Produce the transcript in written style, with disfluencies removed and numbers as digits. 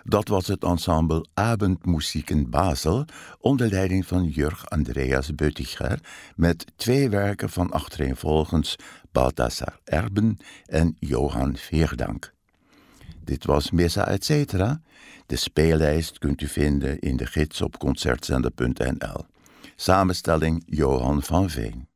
Dat was het ensemble Abendmusik in Basel onder leiding van Jörg Andreas Bötticher met 2 werken van achtereenvolgens Balthasar Erben en Johan Veerdank. Dit was Missa etc. De speellijst kunt u vinden in de gids op concertzender.nl. Samenstelling Johan van Veen.